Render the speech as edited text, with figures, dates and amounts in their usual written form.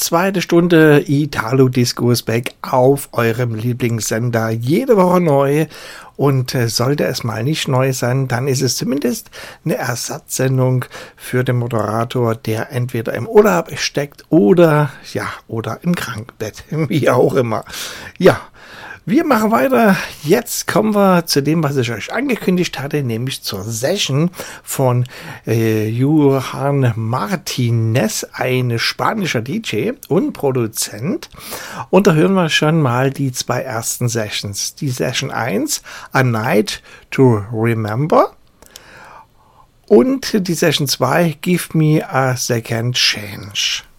zweite Stunde Italo Disco ist back auf eurem Lieblingssender. Jede Woche neu. Und sollte es mal nicht neu sein, dann ist es zumindest eine Ersatzsendung für den Moderator, der entweder im Urlaub steckt oder im Krankenbett, wie auch immer. Ja. Wir machen weiter. Jetzt kommen wir zu dem, was ich euch angekündigt hatte, nämlich zur Session von Johan Martinez, ein spanischer DJ und Produzent. Und da hören wir schon mal die zwei ersten Sessions. Die Session 1, A Night to Remember. Und die Session 2, Give Me a Second Change.